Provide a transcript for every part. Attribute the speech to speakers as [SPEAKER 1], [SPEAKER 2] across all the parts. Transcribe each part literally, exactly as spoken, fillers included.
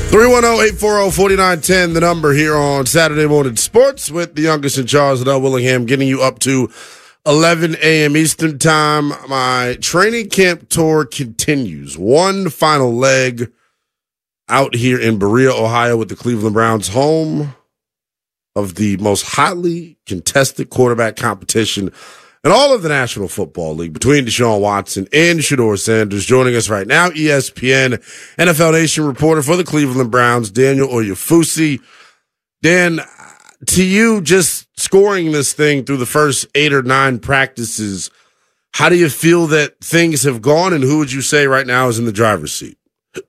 [SPEAKER 1] three one zero, eight four zero, four nine one zero, the number here on Saturday Morning Sports with the youngest in Charles and L. Willingham, getting you up to eleven a.m. Eastern Time. My training camp tour continues. One final leg out here in Berea, Ohio, with the Cleveland Browns, home of the most hotly contested quarterback competition in all of the National Football League, between Deshaun Watson and Shedeur Sanders. Joining us right now, E S P N N F L Nation reporter for the Cleveland Browns, Daniel Oyefusi. Dan, to you, just scoring this thing through the first eight or nine practices, how do you feel that things have gone, and who would you say right now is in the driver's seat?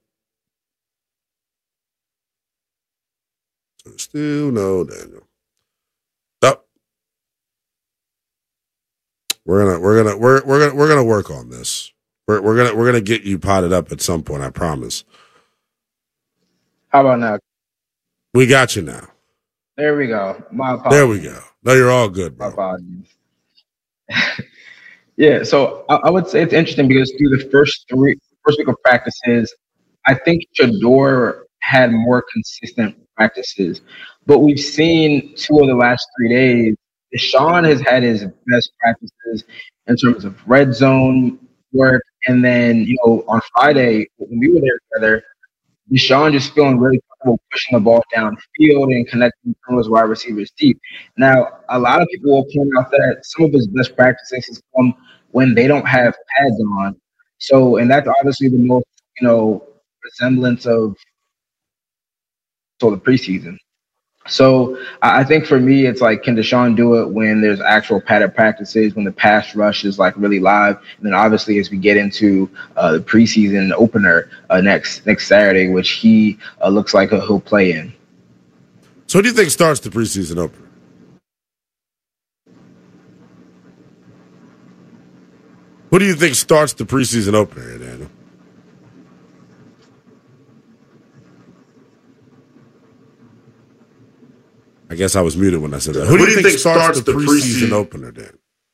[SPEAKER 1] Still no, Daniel. Oh. We're gonna we're gonna we're we're gonna we're gonna work on this. We're we're gonna we're gonna get you potted up at some point, I promise.
[SPEAKER 2] How about now?
[SPEAKER 1] We got you now.
[SPEAKER 2] There we go. My apologies.
[SPEAKER 1] There we go. No, you're all good, bro.
[SPEAKER 2] My apologies. Yeah, so I, I would say it's interesting because through the first three first week of practices, I think Shedeur had more consistent practices. But we've seen two of the last three days, Deshaun has had his best practices in terms of red zone work. And then, you know, on Friday, when we were there together, Deshaun just feeling really comfortable pushing the ball downfield and connecting some of those wide receivers deep. Now, a lot of people will point out that some of his best practices come when they don't have pads on. So, and that's obviously the most, you know, resemblance of so the preseason. So I think for me, it's like, can Deshaun do it when there's actual padded practices, when the pass rush is like really live? And then obviously as we get into uh, the preseason opener uh, next next Saturday, which he uh, looks like he'll play in.
[SPEAKER 1] So what do you think starts the preseason opener? Who do you think starts the preseason opener, Daniel? I guess I was muted when I said that. Who, Who do you think, think starts, starts the, the preseason, preseason opener, Dan?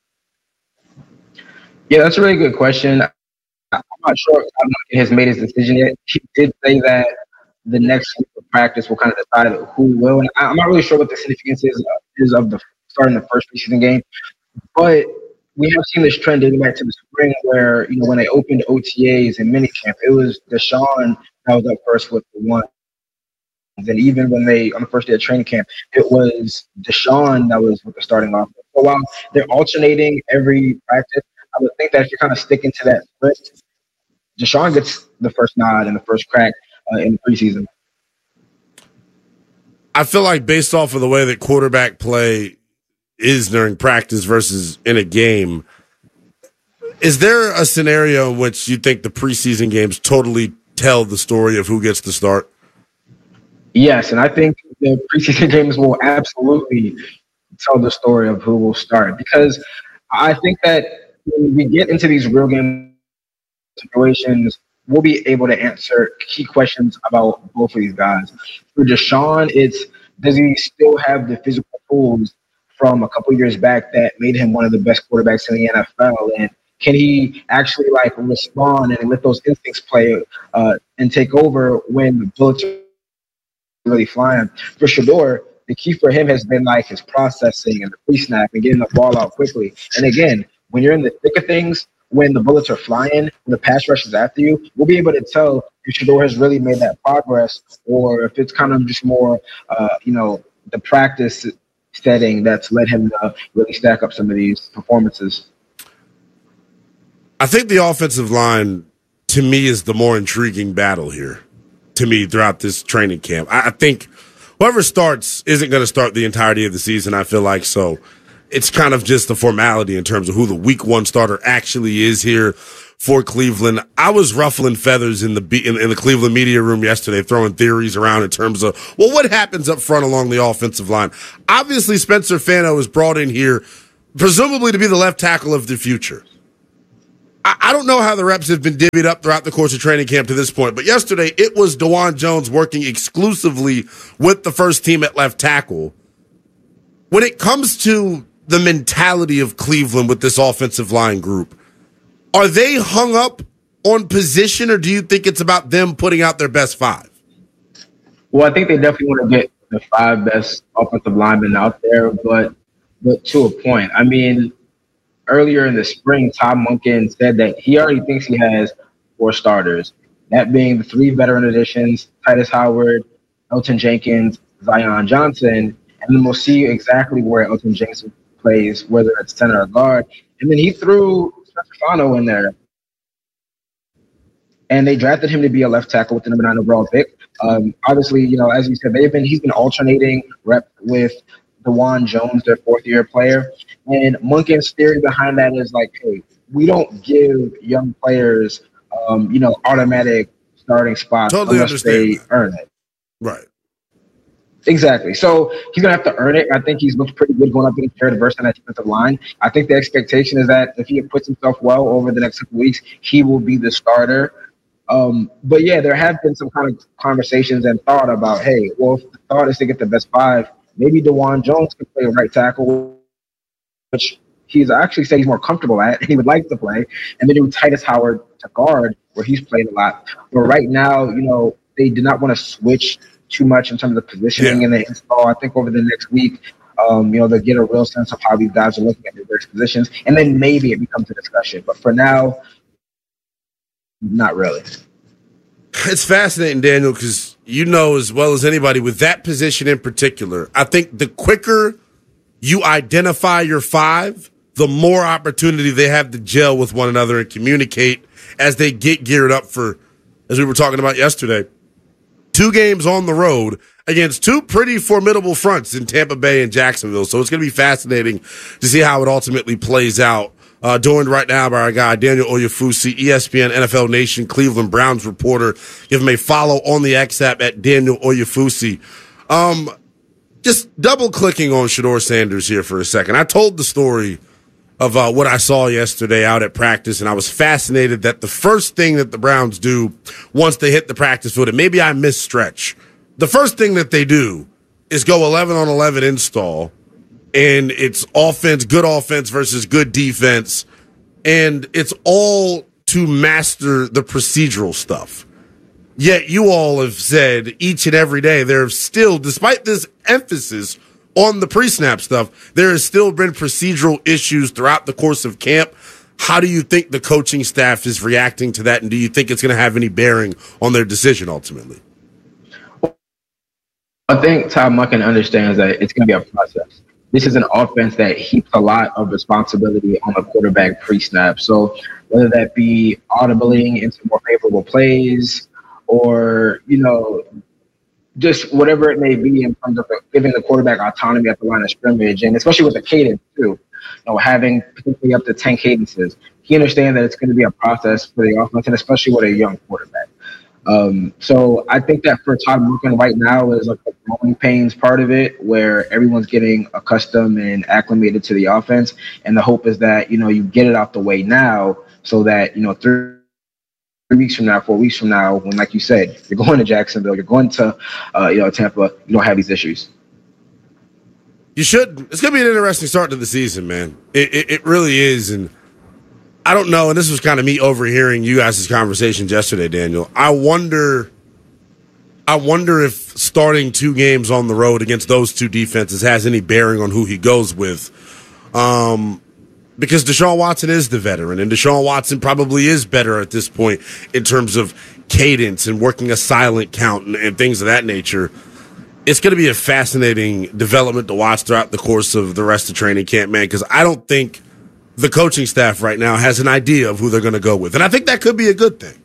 [SPEAKER 2] Yeah, that's a really good question. I'm not sure if he has made his decision yet. He did say that the next week of practice will kind of decide who will. And I'm not really sure what the significance is, uh, is of the starting the first preseason game. But we have seen this trend dating back to the spring where, you know, when they opened O T As and minicamp, it was Deshaun that was up first with the one. And even when they, on the first day of training camp, it was Deshaun that was with the starting offense. So while they're alternating every practice, I would think that if you're kind of sticking to that split, Deshaun gets the first nod and the first crack uh, in the preseason.
[SPEAKER 1] I feel like based off of the way that quarterback play is during practice versus in a game, is there a scenario in which you think the preseason games totally tell the story of who gets to start?
[SPEAKER 2] Yes, and I think the preseason games will absolutely tell the story of who will start, because I think that when we get into these real game situations, we'll be able to answer key questions about both of these guys. For Deshaun, it's does he still have the physical tools from a couple years back that made him one of the best quarterbacks in the N F L, and can he actually like respond and let those instincts play uh, and take over when the bullets are really flying? For Shedeur, the key for him has been like his processing and the pre-snap and getting the ball out quickly. And again, when you're in the thick of things, when the bullets are flying, when the pass rush is after you, we'll be able to tell if Shedeur has really made that progress or if it's kind of just more, uh, you know, the practice setting that's led him to really stack up some of these performances.
[SPEAKER 1] I think the offensive line, to me, is the more intriguing battle here. To me, throughout this training camp, I think whoever starts isn't going to start the entirety of the season, I feel like. So it's kind of just a formality in terms of who the week one starter actually is here for Cleveland. I was ruffling feathers in the in, in the Cleveland media room yesterday, throwing theories around in terms of, well, what happens up front along the offensive line? Obviously, Spencer Fano is brought in here presumably to be the left tackle of the future. I don't know how the reps have been divvied up throughout the course of training camp to this point, but yesterday it was DeJuan Jones working exclusively with the first team at left tackle. When it comes to the mentality of Cleveland with this offensive line group, are they hung up on position, or do you think it's about them putting out their best five?
[SPEAKER 2] Well, I think they definitely want to get the five best offensive linemen out there, but but to a point. I mean, earlier in the spring, Todd Monken said that he already thinks he has four starters, that being the three veteran additions, Titus Howard, Elton Jenkins, Zion Johnson, and then we'll see exactly where Elton Jenkins plays, whether it's center or guard. And then he threw Stefano in there. And they drafted him to be a left tackle with the number nine overall pick. Um, obviously, you know, as you said, they've been he's been alternating rep with DeJuan Jones, their fourth year player. And Monken's theory behind that is like, hey, we don't give young players, um, you know, automatic starting spots
[SPEAKER 1] totally
[SPEAKER 2] unless they
[SPEAKER 1] that.
[SPEAKER 2] earn it.
[SPEAKER 1] Right.
[SPEAKER 2] Exactly. So he's going to have to earn it. I think he's looked pretty good going up against Jared Verse on that defensive line. I think the expectation is that if he puts himself well over the next couple weeks, he will be the starter. Um, but, yeah, there have been some kind of conversations and thought about, hey, well, if the thought is to get the best five, maybe DeJuan Jones can play right tackle, which he's actually said he's more comfortable at, and he would like to play, and then do Titus Howard to guard, where he's played a lot. But right now, you know, they did not want to switch too much in terms of positioning
[SPEAKER 1] yeah.
[SPEAKER 2] and the install. I think over the next week, um, you know, they'll get a real sense of how these guys are looking at their various positions, and then maybe it becomes a discussion. But for now, not really.
[SPEAKER 1] It's fascinating, Daniel, because you know as well as anybody with that position in particular, I think the quicker you identify your five, the more opportunity they have to gel with one another and communicate as they get geared up for, as we were talking about yesterday, two games on the road against two pretty formidable fronts in Tampa Bay and Jacksonville. So it's going to be fascinating to see how it ultimately plays out. Uh, joined right now by our guy, Daniel Oyefusi, E S P N, N F L Nation, Cleveland Browns reporter. Give him a follow on the X app at Daniel Oyefusi. Um, just double clicking on Shedeur Sanders here for a second. I told the story of uh, what I saw yesterday out at practice, and I was fascinated that the first thing that the Browns do once they hit the practice field, and maybe I misstretch, the first thing that they do is go eleven on eleven install, and it's offense, good offense versus good defense, and it's all to master the procedural stuff. Yet you all have said each and every day there have still, despite this emphasis on the pre-snap stuff, there has still been procedural issues throughout the course of camp. How do you think the coaching staff is reacting to that, and do you think it's going to have any bearing on their decision ultimately?
[SPEAKER 2] I think Todd Monken understands that it's going to be a process. This is an offense that heaps a lot of responsibility on the quarterback pre-snap. So whether that be audibling into more favorable plays or, you know, just whatever it may be in terms of giving the quarterback autonomy at the line of scrimmage, and especially with the cadence too, you know, having potentially up to ten cadences. He understands that it's going to be a process for the offense, and especially with a young quarterback. Um, so I think that for Todd Monken right now is like the growing pains part of it, where everyone's getting accustomed and acclimated to the offense. And the hope is that, you know, you get it out the way now so that, you know, three, three weeks from now, four weeks from now, when, like you said, you're going to Jacksonville, you're going to, uh, you know, Tampa, you don't have these issues.
[SPEAKER 1] You should. It's going to be an interesting start to the season, man. It, it, it really is. And I don't know, and this was kind of me overhearing you guys' conversations yesterday, Daniel. I wonder I wonder if starting two games on the road against those two defenses has any bearing on who he goes with. Um, because Deshaun Watson is the veteran, and Deshaun Watson probably is better at this point in terms of cadence and working a silent count and, and things of that nature. It's going to be a fascinating development to watch throughout the course of the rest of training camp, man, because I don't think the coaching staff right now has an idea of who they're going to go with. And I think that could be a good thing.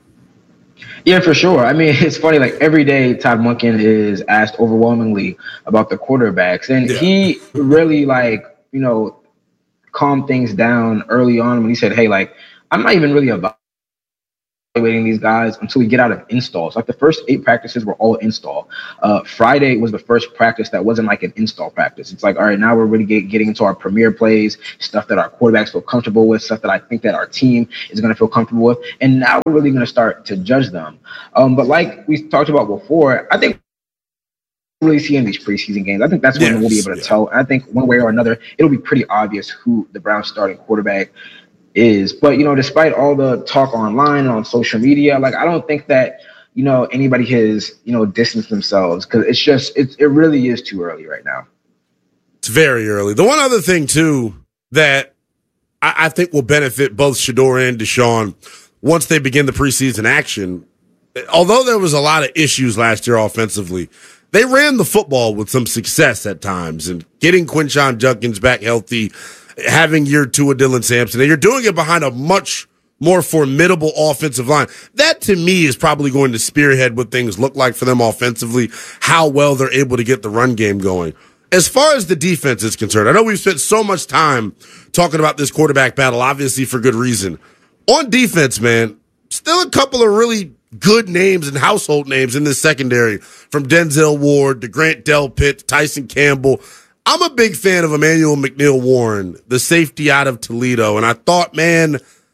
[SPEAKER 2] Yeah, for sure. I mean, it's funny, like every day Todd Monken is asked overwhelmingly about the quarterbacks. And yeah. he really, like, you know, calmed things down early on when he said, hey, like, I'm not even really about evaluating these guys until we get out of installs. Like the first eight practices were all install. Uh, Friday was the first practice that wasn't like an install practice. It's like, all right, now we're really get, getting into our premier plays, stuff that our quarterbacks feel comfortable with, stuff that I think that our team is going to feel comfortable with. And now we're really going to start to judge them. Um, but like we talked about before, I think really seeing these preseason games, I think that's when yes, we'll be able to yeah. tell. And I think one way or another, it'll be pretty obvious who the Browns starting quarterback is. But, you know, despite all the talk online and on social media, like, I don't think that, you know, anybody has, you know, distanced themselves, because it's just, it, it really is too early right now.
[SPEAKER 1] It's very early. The one other thing, too, that I, I think will benefit both Shedeur and Deshaun once they begin the preseason action, although there was a lot of issues last year offensively, they ran the football with some success at times, and getting Quinshon Judkins back healthy, having year two of Dylan Sampson, and you're doing it behind a much more formidable offensive line. That, to me, is probably going to spearhead what things look like for them offensively, how well they're able to get the run game going. As far as the defense is concerned, I know we've spent so much time talking about this quarterback battle, obviously for good reason. On defense, man, still a couple of really good names and household names in this secondary, from Denzel Ward to Grant Delpit to Tyson Campbell. I'm a big fan of Emmanuel McNeil Warren, the safety out of Toledo, and I thought, man,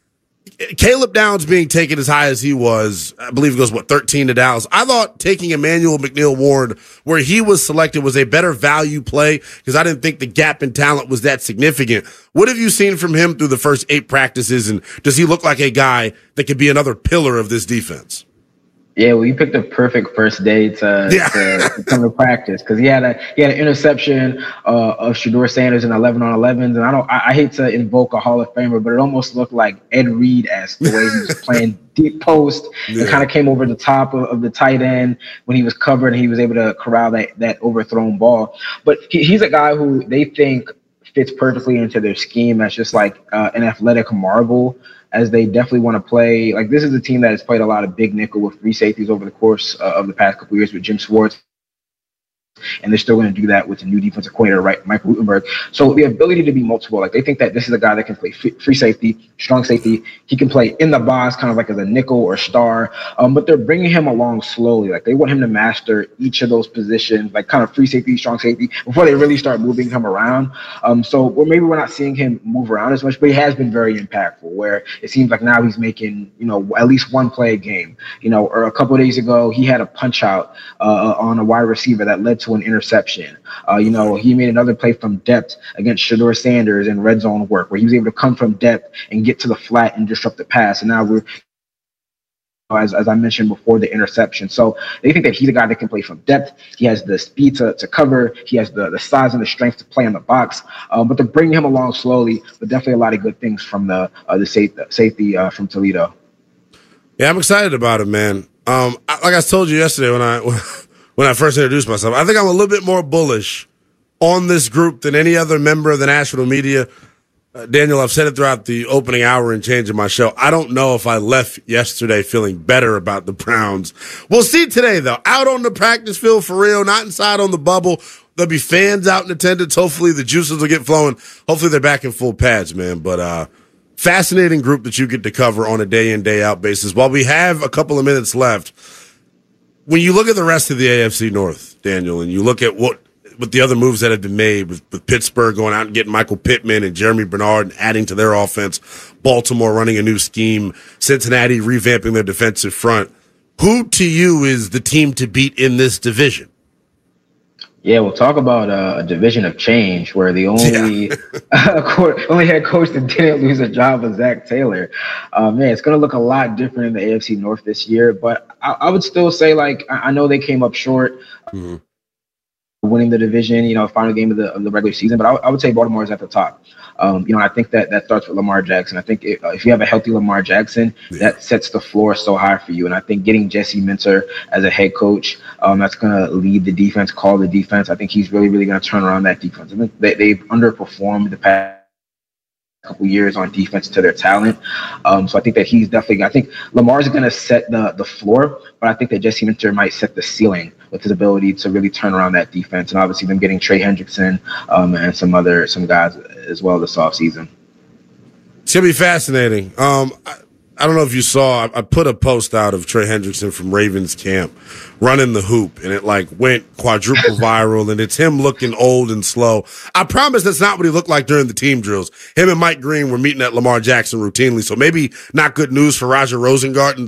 [SPEAKER 1] Caleb Downs being taken as high as he was, I believe it goes, what, thirteen to Dallas. I thought taking Emmanuel McNeil Warren where he was selected was a better value play, because I didn't think the gap in talent was that significant. What have you seen from him through the first eight practices, and does he look like a guy that could be another pillar of this defense?
[SPEAKER 2] Yeah, well, you picked the perfect first day to, yeah. to, to come to practice, because he had a he had an interception uh, of Shedeur Sanders in eleven on elevens, and I don't I, I hate to invoke a Hall of Famer, but it almost looked like Ed Reed-esque the way he was playing deep post yeah. and kind of came over the top of, of the tight end when he was covered, and he was able to corral that that overthrown ball. But he, he's a guy who they think fits perfectly into their scheme as just like uh, an athletic marvel, as they definitely want to play. Like, this is a team that has played a lot of big nickel with free safeties over the course uh, of the past couple of years with Jim Schwartz. And they're still going to do that with the new defensive coordinator, right, Mike Rutenberg. So the ability to be multiple, like, they think that this is a guy that can play free safety, strong safety. He can play in the box, kind of like as a nickel or star. Um, but they're bringing him along slowly. Like, they want him to master each of those positions, like kind of free safety, strong safety, before they really start moving him around. Um, so well, maybe we're not seeing him move around as much, but he has been very impactful, where it seems like now he's making, you know, at least one play a game. You know, or a couple of days ago, he had a punch out uh, on a wide receiver that led to an interception. Uh, you know, he made another play from depth against Shedeur Sanders in red zone work, where he was able to come from depth and get to the flat and disrupt the pass. And now we're, as, as I mentioned before, the interception. So they think that he's a guy that can play from depth. He has the speed to, to cover. He has the, the size and the strength to play in the box. Um, but they're bringing him along slowly, but definitely a lot of good things from the uh, the safety, safety uh, from Toledo.
[SPEAKER 1] Yeah, I'm excited about it, man. Um, I, like I told you yesterday when I when I first introduced myself, I think I'm a little bit more bullish on this group than any other member of the national media. Uh, Daniel, I've said it throughout the opening hour and change of my show. I don't know if I left yesterday feeling better about the Browns. We'll see today, though. Out on the practice field for real, not inside on the bubble. There'll be fans out in attendance. Hopefully the juices will get flowing. Hopefully they're back in full pads, man. But uh, fascinating group that you get to cover on a day-in, day-out basis. While we have a couple of minutes left, when you look at the rest of the A F C North, Daniel, and you look at what with the other moves that have been made, with, with Pittsburgh going out and getting Michael Pittman and Jeremy Bernard and adding to their offense, Baltimore running a new scheme, Cincinnati revamping their defensive front, who to you is the team to beat in this division?
[SPEAKER 2] Yeah, we'll talk about uh, a division of change where the only yeah. uh, only head coach that didn't lose a job was Zach Taylor. Uh, man, it's going to look a lot different in the A F C North this year. But I, I would still say, like, I, I know they came up short. Mm-hmm. Winning the division, you know, final game of the of the regular season, but I, I would say Baltimore is at the top. Um, you know, I think that that starts with Lamar Jackson. I think if, uh, if you have a healthy Lamar Jackson, yeah. that sets the floor so high for you. And I think getting Jesse Minter as a head coach, um, that's going to lead the defense, call the defense. I think he's really, really going to turn around that defense. I think they, they've underperformed the past couple years on defense to their talent. Um, so I think that he's definitely, I think Lamar's going to set the the floor, but I think that Jesse Minter might set the ceiling with his ability to really turn around that defense. And obviously them getting Trey Hendrickson um, and some other, some guys as well this offseason.
[SPEAKER 1] It's going to be fascinating. Um, I, I don't know if you saw, I, I put a post out of Trey Hendrickson from Ravens camp running the hoop, and it like went quadruple viral, and it's him looking old and slow. I promise that's not what he looked like during the team drills. Him and Mike Green were meeting at Lamar Jackson routinely, so maybe not good news for Roger Rosengarten.